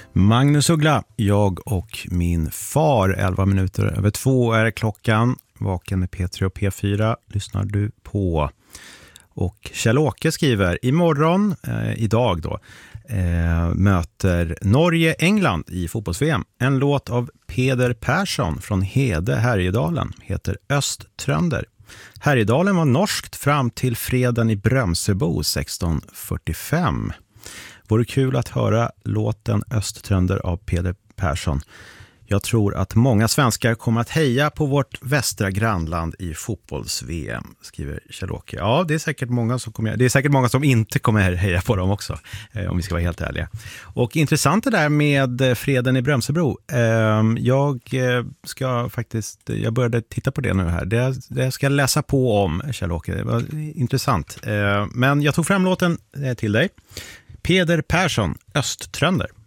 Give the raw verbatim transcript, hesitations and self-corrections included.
Magnus Uggla, jag och min far, elva minuter över två är klockan. Vaken med P tre och P fyra lyssnar du på. Och Kjell-Åke skriver, imorgon, eh, idag då, eh, möter Norge England i fotbolls-V M. En låt av Peder Persson från Hede, Härjedalen, heter Östtrönder. Härjedalen var norskt fram till freden i Brömsebo sexton fyrtiofem. Vore kul att höra låten Östtrönder av Peder Persson. Jag tror att många svenskar kommer att heja på vårt västra grannland i fotbolls-V M, skriver Kjell-Åke. Ja, det är säkert många som kommer, det är säkert många som inte kommer heja på dem också, om vi ska vara helt ärliga. Och intressant det där med freden i Brömsebro. Jag ska faktiskt, jag började titta på det nu här. Det, det ska jag läsa på om, Kjell-Åke. Det var intressant. Men jag tog fram låten till dig. Peder Persson, Östtrönder.